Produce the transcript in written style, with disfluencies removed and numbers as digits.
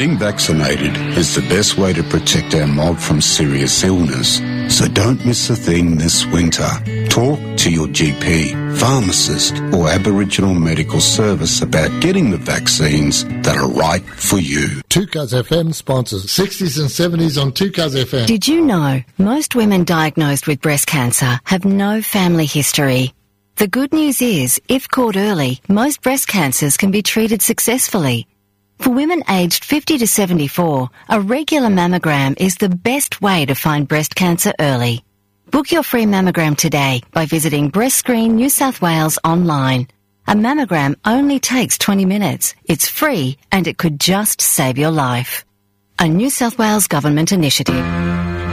Getting vaccinated is the best way to protect our mob from serious illness. So don't miss a thing this winter. Talk to your GP, pharmacist or Aboriginal medical service about getting the vaccines that are right for you. 2Cuz FM sponsors 60s and 70s on 2Cuz FM. Did you know most women diagnosed with breast cancer have no family history? The good news is, if caught early, most breast cancers can be treated successfully. For women aged 50 to 74, a regular mammogram is the best way to find breast cancer early. Book your free mammogram today by visiting Breast Screen New South Wales online. A mammogram only takes 20 minutes. It's free and it could just save your life. A New South Wales government initiative.